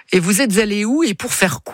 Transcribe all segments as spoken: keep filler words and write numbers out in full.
Et vous êtes allé où et pour faire quoi ?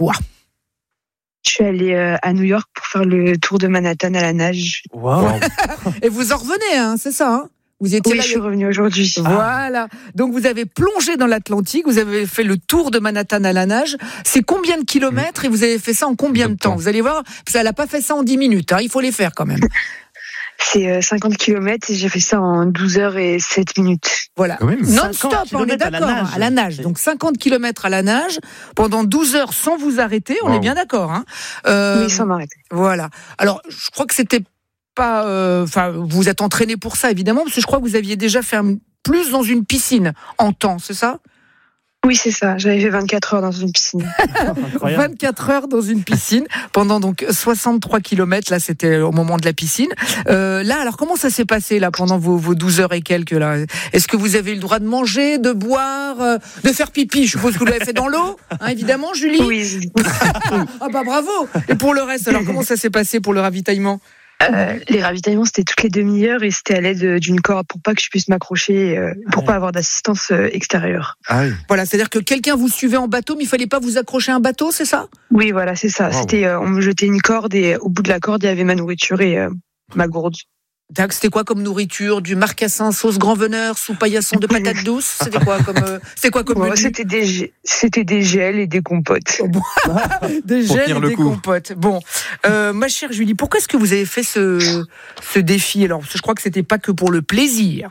Je suis allée euh, à New York pour faire le tour de Manhattan à la nage. Wow. Et vous en revenez, hein, c'est ça, hein ? Vous étiez Oui, là, je suis revenue aujourd'hui. Voilà. Donc vous avez plongé dans l'Atlantique, vous avez fait le tour de Manhattan à la nage. C'est combien de kilomètres et vous avez fait ça en combien de temps ? Vous allez voir, ça n'a pas fait ça en dix minutes, hein, il faut les faire quand même. C'est cinquante kilomètres et j'ai fait ça en douze heures et sept minutes. Voilà. Non-stop, on est d'accord, à la nage. À la nage. Donc cinquante kilomètres à la nage pendant douze heures sans vous arrêter, on wow. est bien d'accord. Hein. Euh, oui, sans m'arrêter. Voilà. Alors, je crois que c'était pas... Enfin, euh, vous êtes entraîné pour ça, évidemment, parce que je crois que vous aviez déjà fait un, plus dans une piscine en temps, c'est ça ? Oui, c'est ça. J'avais fait vingt-quatre heures dans une piscine. vingt-quatre heures dans une piscine pendant donc soixante-trois kilomètres. Là, c'était au moment de la piscine. Euh, là, alors, comment ça s'est passé là pendant vos, vos douze heures et quelques là ? Est-ce que vous avez eu le droit de manger, de boire, euh, de faire pipi ? Je suppose que vous l'avez fait dans l'eau, hein, évidemment, Julie ? Oui. Ah bah bravo ! Et pour le reste, alors, comment ça s'est passé pour le ravitaillement ? Euh, les ravitaillements, c'était toutes les demi-heures et c'était à l'aide d'une corde pour pas que je puisse m'accrocher, euh, pour pas avoir d'assistance euh, extérieure. Ah oui. Voilà, c'est-à-dire que quelqu'un vous suivait en bateau, mais il fallait pas vous accrocher à un bateau, c'est ça ? Oui, voilà, c'est ça. Wow. C'était, euh, on me jetait une corde et au bout de la corde, il y avait ma nourriture et euh, ma gourde. C'était quoi comme nourriture ? Du marcassin sauce grand veneur sous paillasson de patates douces ? C'était quoi comme euh, C'était quoi comme bon, C'était des c'était des gels et des compotes. Bon. Des gels et des coup. compotes. Bon, euh, ma chère Julie, pourquoi est-ce que vous avez fait ce ce défi ? Alors, je crois que c'était pas que pour le plaisir.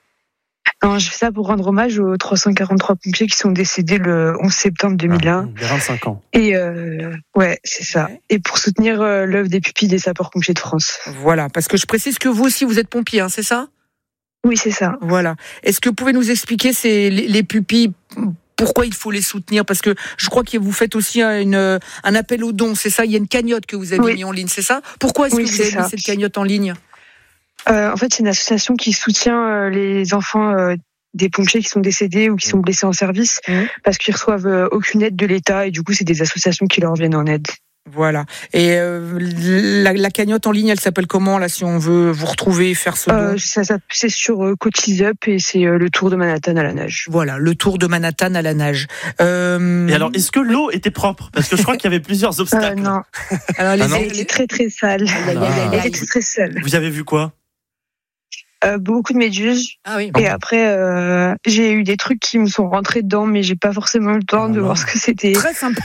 Non, je fais ça pour rendre hommage aux trois cent quarante-trois pompiers qui sont décédés le onze septembre deux mille un. Ah, il y a vingt-cinq ans. Et euh, ouais, c'est ça. Ouais. Et pour soutenir euh, l'œuvre des pupilles des sapeurs-pompiers de France. Voilà, parce que je précise que vous aussi, vous êtes pompier, hein, c'est ça ? Oui, c'est ça. Voilà. Est-ce que vous pouvez nous expliquer ces, les, les pupilles, pourquoi il faut les soutenir ? Parce que je crois que vous faites aussi une, un appel aux dons, c'est ça ? Il y a une cagnotte que vous avez oui. mis en ligne, c'est ça ? Pourquoi est-ce oui, que vous avez ça. mis cette cagnotte en ligne ? euh, En fait, c'est une association qui soutient euh, les enfants euh, des pompiers qui sont décédés ou qui sont blessés en service mmh. parce qu'ils reçoivent euh, aucune aide de l'État et du coup, c'est des associations qui leur viennent en aide. Voilà. Et euh, la, la cagnotte en ligne, elle s'appelle comment là si on veut vous retrouver et faire ce don ? euh, ça, ça, C'est sur euh, Cotiseup et c'est euh, le tour de Manhattan à la nage. Voilà, le tour de Manhattan à la nage. Euh... Et alors, est-ce que l'eau était propre ? Parce que je crois qu'il y avait plusieurs obstacles. Euh, non. Alors, les ah non elle était très très sale. Ah. Elle était très sale. Vous avez vu quoi ? Euh, beaucoup de méduses. Ah oui. Et après, euh, j'ai eu des trucs qui me sont rentrés dedans, mais j'ai pas forcément eu le temps ah de non. voir ce que c'était. Très sympa.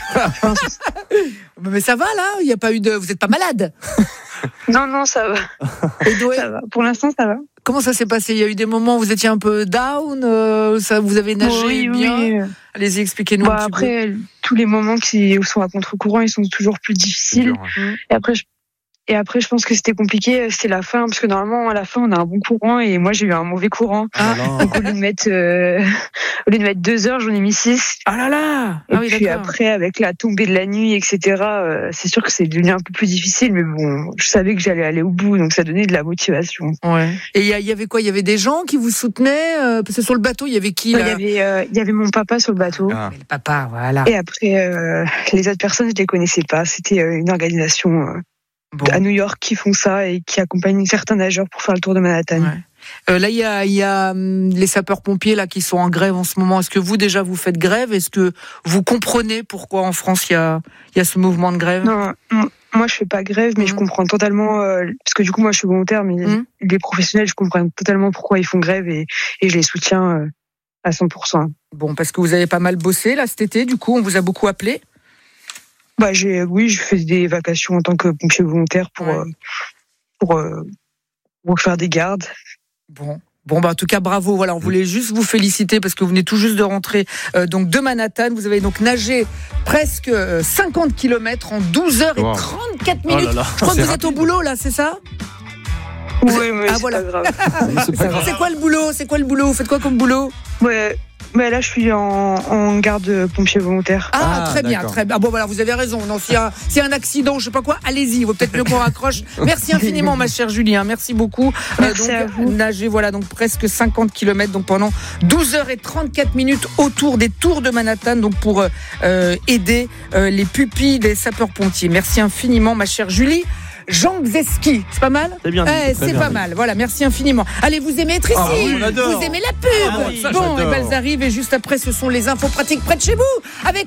Mais ça va là ? Il y a pas eu de. Vous êtes pas malade ? Non, non, ça va. doit... Ça va. Pour l'instant, ça va. Comment ça s'est passé ? Il y a eu des moments où vous étiez un peu down, euh, ça, vous avez nagé oui, bien. Oui. Allez-y, expliquez-nous. Bah, un petit après, peu. Tous les moments qui sont à contre-courant, ils sont toujours plus difficiles. Dur, ouais. Et après, je Et après, je pense que c'était compliqué, c'était la fin, parce que normalement, à la fin, on a un bon courant, et moi, j'ai eu un mauvais courant. Ah. Donc, au lieu de mettre, euh, au lieu de mettre deux heures, j'en ai mis six. Ah là là! Et ah oui, puis d'accord. après, avec la tombée de la nuit, et cetera, euh, c'est sûr que c'est devenu un peu plus difficile, mais bon, je savais que j'allais aller au bout, donc ça donnait de la motivation. Ouais. Et il y, y avait quoi? Il y avait des gens qui vous soutenaient? euh, Parce que sur le bateau, il y avait qui, là? Il y avait, euh, il y avait mon papa sur le bateau. Ah. Le papa, voilà. Et après, euh, les autres personnes, je les connaissais pas. C'était euh, une organisation, euh, Bon. à New York qui font ça et qui accompagnent certains nageurs pour faire le tour de Manhattan. Ouais. Euh, là, il y a, y a hum, les sapeurs-pompiers là qui sont en grève en ce moment. Est-ce que vous déjà vous faites grève? Est-ce que vous comprenez pourquoi en France il y a, y a ce mouvement de grève? Non, moi je fais pas grève, mais mmh. je comprends totalement euh, parce que du coup moi je suis volontaire, mais mmh. les professionnels je comprends totalement pourquoi ils font grève et, et je les soutiens euh, à cent pour cent. Bon, parce que vous avez pas mal bossé là cet été. Du coup, on vous a beaucoup appelé. Bah j'ai oui, je fais des vacations en tant que pompier volontaire pour ouais. euh, pour, euh, pour faire des gardes. Bon. Bon bah en tout cas bravo, voilà, on voulait juste vous féliciter parce que vous venez tout juste de rentrer euh, donc de Manhattan, vous avez donc nagé presque euh, cinquante kilomètres en douze heures et trente-quatre minutes. Oh là là. Je crois c'est que vous rapide. Êtes au boulot là, c'est ça? Oui, mais ah, c'est voilà. pas grave. c'est, pas grave. C'est quoi le boulot? C'est quoi le boulot? Vous faites quoi comme boulot? Ouais. Mais là, je suis en, en garde pompier volontaire. Ah, ah très d'accord. bien, très bien. Bon, voilà, vous avez raison. Non, s'il y a, s'il y a un accident, je sais pas quoi, allez-y. Il vaut peut-être mieux qu'on raccroche. Merci infiniment, ma chère Julie. Hein, merci beaucoup. Merci euh, donc, à vous. Nager, voilà, donc presque cinquante kilomètres, donc pendant douze heures et trente-quatre minutes autour des tours de Manhattan, donc pour euh, aider euh, les pupilles des sapeurs-pompiers. Merci infiniment, ma chère Julie. Jean Gzeski, c'est pas mal? C'est bien dit, eh, C'est bien pas dit. mal, voilà, merci infiniment. Allez, vous aimez être ici, ah, oui, vous aimez la pub. Ah, oui, ça, bon, j'adore. et ben elles arrivent et juste après, ce sont les infos pratiques près de chez vous, avec